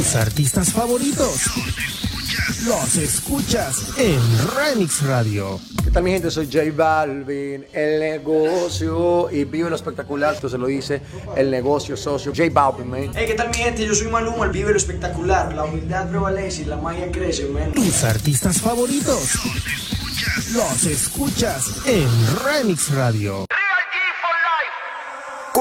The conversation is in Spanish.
Tus artistas favoritos los escuchas en Remix Radio. ¿Qué tal mi gente? Soy J Balvin, el negocio, y vive lo espectacular, esto se lo dice el negocio socio, J Balvin, man. Hey, ¿qué tal mi gente? Yo soy Maluma, el vive lo espectacular, la humildad prevalece y la magia crece, man. Tus artistas favoritos los escuchas en Remix Radio.